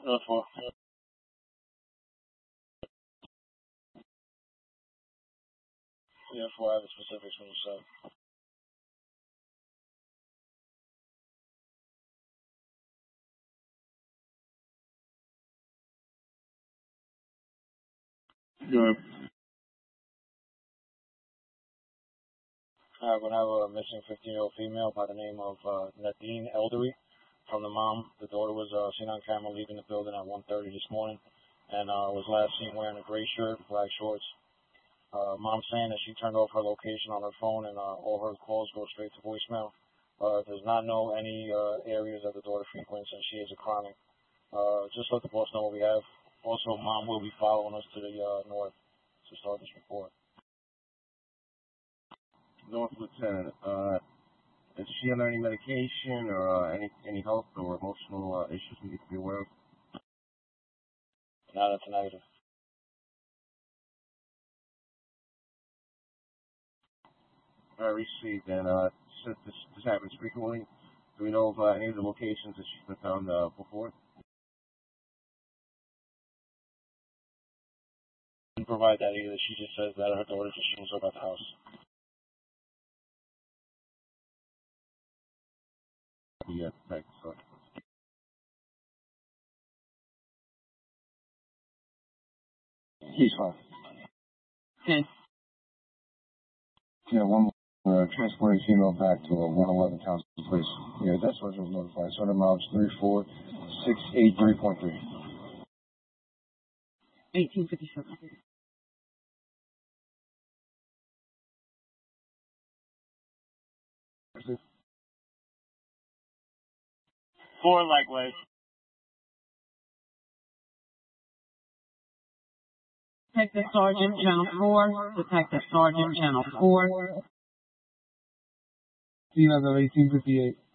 North 4. Yeah, 4, I have the specifics when you said. Good. We're going to have a missing 15-year-old female by the name of Nadine Eldery from the mom. The daughter was seen on camera leaving the building at 1:30 this morning and was last seen wearing a gray shirt, black shorts. Mom saying that she turned off her location on her phone and all her calls go straight to voicemail. Does not know any areas that the daughter frequents, and she is a chronic. Just let the boss know what we have. Also, Mom will be following us to the north to start this report. North Lieutenant, is she under any medication or any health or emotional issues we need to be aware of? No, that's a negative. I received, and since this happens frequently, do we know of any of the locations that she's been found before? Didn't provide that either. She just says that her daughter just shows up at the house. Yeah, thanks. He's fine. Okay. Yeah, one more. Transporting female back to 111 Townsend Place. Yeah, that's what was notified. Sort of miles 34683.3. 1857. Four likewise. Detective Sergeant Channel 4. Detective Sergeant Channel 4. You have 1858.